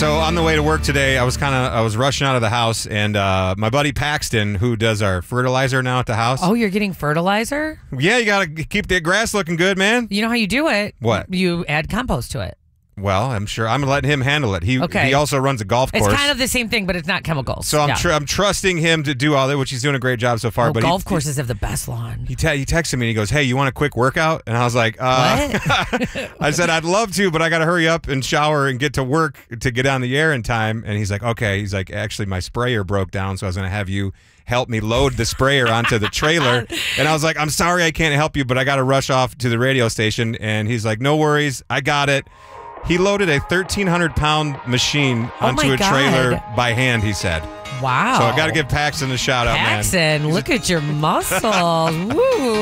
So on the way to work today, I was rushing out of the house, and my buddy Paxton, who does our fertilizer now at the house. Oh, you're getting fertilizer? Yeah, you got to keep the grass looking good, man. You know how you do it? What? You add compost to it. Well, I'm sure I'm letting him handle it. He also runs a golf course. It's kind of the same thing, but it's not chemicals. So I'm trusting him to do all that, which he's doing a great job so far. But golf courses have the best lawn. He texted me and he goes, "Hey, you want a quick workout?" And I was like, What? I said, "I'd love to, but I got to hurry up and shower and get to work to get on the air in time." And he's like, "Okay." He's like, "Actually, my sprayer broke down, so I was going to have you help me load the sprayer onto the trailer." And I was like, "I'm sorry I can't help you, but I got to rush off to the radio station." And he's like, "No worries, I got it." He loaded a 1,300-pound machine onto a trailer by hand, he said. Wow. So I got to give Paxton a shout out, man. Paxton, look at your muscles. Woo.